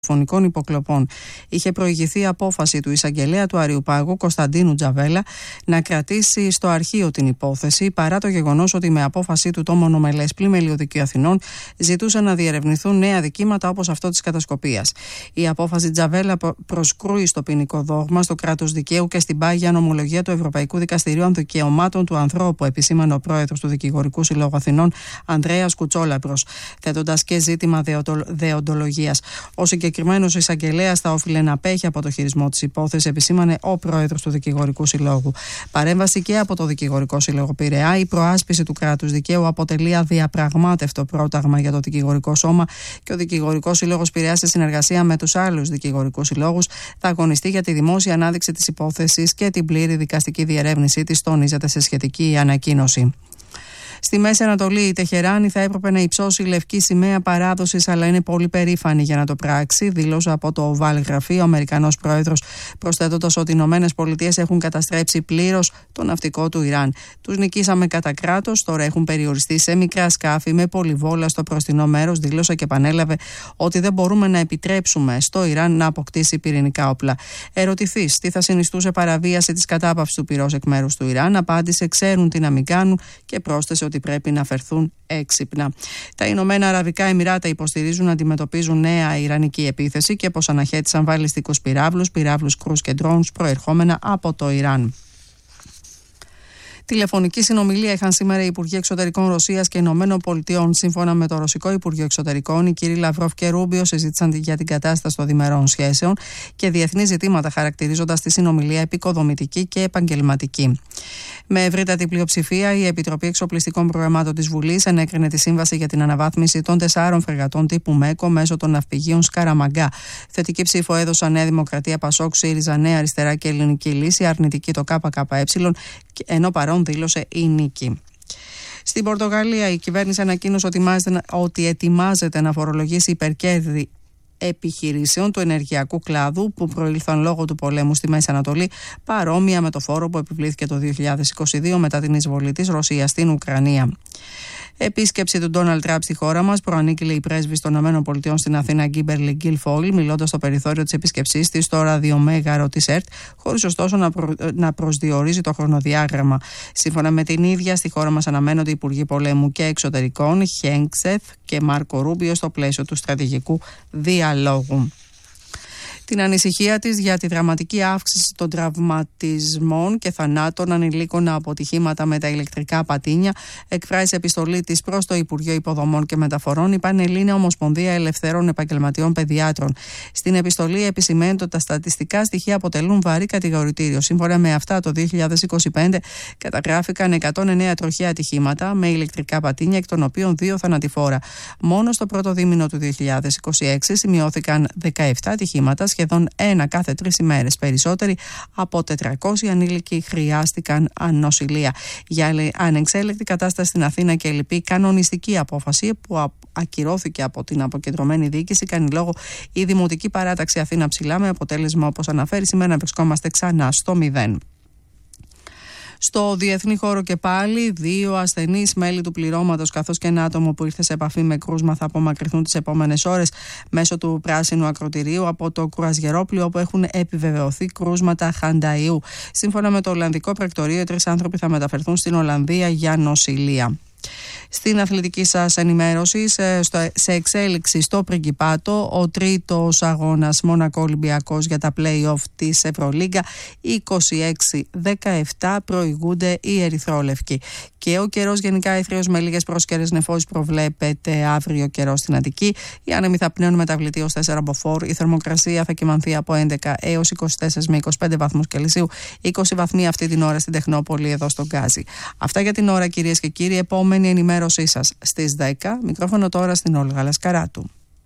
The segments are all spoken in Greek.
φωνικών υποκλοπών. Είχε προηγηθεί απόφαση του εισαγγελέα του Αριουπάγου, Κωνσταντίνου Τζαβέλα, να κρατήσει στο αρχείο την υπόθεση, παρά το γεγονός ότι με απόφασή του το μονομελές Πλημελιωδικείο Αθηνών ζητούσε να διερευνηθούν νέα δικήματα όπως αυτό της κατασκοπίας. Η απόφαση Τζαβέλα προσκρούει στο ποινικό δόγμα, στο κράτος δικαίου και στην πάγια νομολογία του Ευρωπαϊκού Δικαστηρίου Δικαιωμάτων του Ανθρώπου, επισήμανε ο πρόεδρος του Δικηγορικού Συλλόγου Αθηνών, Ανδρέας Κουτσόλαπρος, θέτοντας και ζήτημα δεοντολογίας. Ο συγκεκριμένος εισαγγελέας θα όφιλε να απέχει από το χειρισμό της υπόθεσης, επισήμανε ο πρόεδρος του Δικηγορικού Συλλόγου. Παρέμβαση και από το Δικηγορικό Σύλλογο Πειραιά. Η προάσπιση του κράτους δικαίου αποτελεί αδιαπραγμάτευτο πρόταγμα για το δικηγορικό σώμα και ο Δικηγορικός Σύλλογος Πειραιά, σε συνεργασία με τους άλλους δικηγορικούς συλλόγους, θα αγωνιστεί για τη δημόσια ανάδειξη της υπόθεσης και την πλήρη δικαστική διερεύνησή της, τονίζεται σε σχετική ανακοίνωση. Στη Μέση Ανατολή, η Τεχεράνη θα έπρεπε να υψώσει λευκή σημαία παράδοσης, αλλά είναι πολύ περήφανη για να το πράξει, δήλωσε από το Οβάλ Γραφείο ο Αμερικανός πρόεδρος, προσθέτοντας ότι οι ΗΠΑ έχουν καταστρέψει πλήρως το ναυτικό του Ιράν. Τους νικήσαμε κατά κράτος, τώρα έχουν περιοριστεί σε μικρά σκάφη με πολυβόλα στο μπροστινό μέρος, δήλωσε και επανέλαβε ότι δεν μπορούμε να επιτρέψουμε στο Ιράν να αποκτήσει πυρηνικά όπλα. Ερωτηθείς τι θα συνιστούσε παραβίαση της κατάπαυσης του πυρός εκ μέρους του Ιράν, απάντησε: ξέρουν τι να μην κάνουν, και πρόσθεσε ότι πρέπει να φερθούν έξυπνα. Τα Ηνωμένα Αραβικά Εμιράτα υποστηρίζουν να αντιμετωπίζουν νέα ιρανική επίθεση και πως αναχέτησαν βαλιστικούς πυράβλους, κρούς και ντρόουνς προερχόμενα από το Ιράν. Τηλεφωνική συνομιλία είχαν σήμερα οι Υπουργοί Εξωτερικών Ρωσίας και Ηνωμένων Πολιτειών. Σύμφωνα με το Ρωσικό Υπουργείο Εξωτερικών, οι κύριοι Λαυρόφ και Ρούμπιο συζήτησαν για την κατάσταση των διμερών σχέσεων και διεθνή ζητήματα, χαρακτηρίζοντας τη συνομιλία επικοδομητική και επαγγελματική. Με ευρύτατη πλειοψηφία, η Επιτροπή Εξοπλιστικών Προγραμμάτων της Βουλής ενέκρινε τη σύμβαση για την αναβάθμιση των 4 φρεγατών τύπου ΜΕΚΟ μέσω των ναυπηγείων Σκαραμαγκά. Θετική ψήφο έδωσαν Νέα Δημοκρατία, Πασόκ, ΣΥΡΙΖΑ, Νέα Αριστερά και Ελληνική Λύση. Αρνητική το ΚΚΕ, ενώ παρόν δήλωσε η Νίκη. Στην Πορτογαλία, η κυβέρνηση ανακοίνωσε ότι ετοιμάζεται να φορολογήσει υπερκέρδη επιχειρήσεων του ενεργειακού κλάδου που προήλθαν λόγω του πολέμου στη Μέση Ανατολή, παρόμοια με το φόρο που επιβλήθηκε το 2022 μετά την εισβολή της Ρωσίας στην Ουκρανία. Επίσκεψη του Ντόναλντ Τραμπ στη χώρα μας, προανήγγειλε η πρέσβης των ΗΠΑ στην Αθήνα, Γκίμπερλι Γκίλφοιλ, μιλώντας στο περιθώριο της επίσκεψής της στο ραδιομέγαρο της ΕΡΤ, χωρίς ωστόσο να προσδιορίζει το χρονοδιάγραμμα. Σύμφωνα με την ίδια, στη χώρα μας αναμένονται οι Υπουργοί Πολέμου και Εξωτερικών, Χέγκσεθ και Μάρκο Ρούμπιο, στο πλαίσιο του στρατηγικού διαλόγου. Την ανησυχία της για τη δραματική αύξηση των τραυματισμών και θανάτων ανηλίκων από ατυχήματα με τα ηλεκτρικά πατίνια, εκφράζει σε επιστολή της προς το Υπουργείο Υποδομών και Μεταφορών η Πανελλήνια Ομοσπονδία Ελευθερών Επαγγελματιών Παιδιάτρων. Στην επιστολή επισημαίνεται ότι τα στατιστικά στοιχεία αποτελούν βαρύ κατηγορητήριο. Σύμφωνα με αυτά, το 2025 καταγράφηκαν 109 τροχαία ατυχήματα με ηλεκτρικά πατίνια, εκ των οποίων 2 θανατηφόρα. Μόνο στο πρώτο δίμηνο του 2026 σημειώθηκαν 17 ατυχήματα, σχεδόν 1 κάθε 3 ημέρες. Περισσότεροι από 400 ανήλικοι χρειάστηκαν νοσηλεία. Για ανεξέλεκτη κατάσταση στην Αθήνα και λυπή κανονιστική απόφαση που ακυρώθηκε από την αποκεντρωμένη διοίκηση, κάνει λόγο η Δημοτική Παράταξη Αθήνα Ψηλά, με αποτέλεσμα, όπως αναφέρει, σήμερα να βρισκόμαστε ξανά στο 0. Στο διεθνή χώρο και πάλι, 2 ασθενείς μέλη του πληρώματος καθώς και ένα άτομο που ήρθε σε επαφή με κρούσμα θα απομακρυνθούν τις επόμενες ώρες μέσω του πράσινου ακροτηρίου από το Κουραζιερόπλιο, όπου έχουν επιβεβαιωθεί κρούσματα χανταϊού. Σύμφωνα με το Ολλανδικό Πρακτορείο, οι 3 άνθρωποι θα μεταφερθούν στην Ολλανδία για νοσηλεία. Στην αθλητική σας ενημέρωση, σε εξέλιξη στο Πριγκιπάτο, ο τρίτος αγώνας Μονακό Ολυμπιακός για τα play-off της Ευρωλίγκα, 26-17 προηγούνται οι ερυθρόλευκοι. Και ο καιρός γενικά ήθριος με λίγες πρόσκαιρες νεφώσεις προβλέπεται αύριο καιρό στην Αττική. Οι άνεμοι θα πνέουν μεταβλητή ως 4 μποφόρ. Η θερμοκρασία θα κυμανθεί από 11 έως 24 με 25 βαθμούς Κελσίου. 20 βαθμοί αυτή την ώρα στην Τεχνόπολη, εδώ στον Γκάζι. Αυτά για την ώρα, κυρίες και κύριοι. Επόμενη ενημέρωσή σας στις 10. Μικρόφωνο τώρα στην Όλγα Λασκαράτου.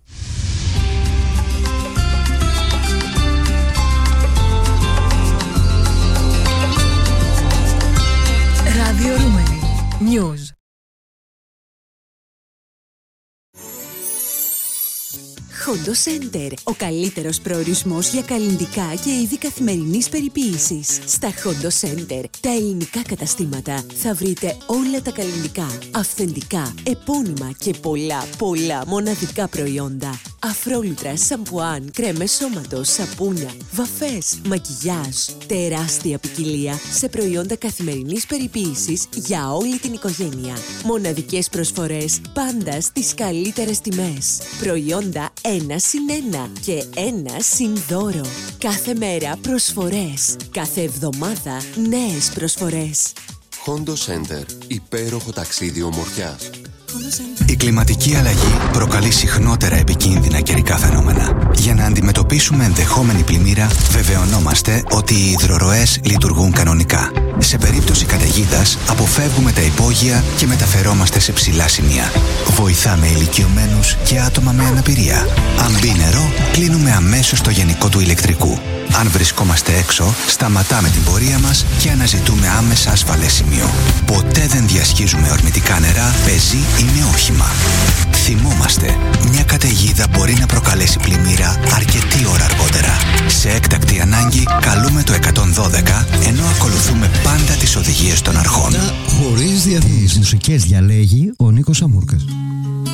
Ραδιορούμενη News. Hondo Center, ο καλύτερος προορισμός για καλλυντικά και είδη καθημερινής περιποίησης. Στα Hondo Center, τα ελληνικά καταστήματα, θα βρείτε όλα τα καλλυντικά, αυθεντικά, επώνυμα και πολλά μοναδικά προϊόντα. Αφρόλουτρα, σαμπουάν, κρέμες σώματος, σαπούνια, βαφές, μακιγιάζ. Τεράστια ποικιλία σε προϊόντα καθημερινής περιποίησης για όλη την οικογένεια. Μοναδικές προσφορές πάντα στις καλύτερες τιμές. Προϊόντα 1+1 και 1+δώρο. Κάθε μέρα προσφορές. Κάθε εβδομάδα νέες προσφορές. Hondo Center. Υπέροχο ταξίδι ομορφιάς. Η κλιματική αλλαγή προκαλεί συχνότερα επικίνδυνα καιρικά φαινόμενα. Για να αντιμετωπίσουμε ενδεχόμενη πλημμύρα, βεβαιωνόμαστε ότι οι υδροροές λειτουργούν κανονικά. Σε περίπτωση καταιγίδας, αποφεύγουμε τα υπόγεια και μεταφερόμαστε σε ψηλά σημεία. Βοηθάμε ηλικιωμένους και άτομα με αναπηρία. Αν μπει νερό, κλείνουμε αμέσως το γενικό του ηλεκτρικού. Αν βρισκόμαστε έξω, σταματάμε την πορεία μας και αναζητούμε άμεσα ασφαλές σημείο. Ποτέ δεν διασχίζουμε ορμητικά νερά, πεζή ή με όχημα. Θυμόμαστε, μια καταιγίδα μπορεί να προκαλέσει πλημμύρα αρκετή ώρα αργότερα. Σε έκτακτη ανάγκη, καλούμε το 112, ενώ ακολουθούμε πάντα τις οδηγίες των αρχών. Χωρίς διαφημίσεις. Τις μουσικές διαλέγει ο Νίκος Αμούρκας.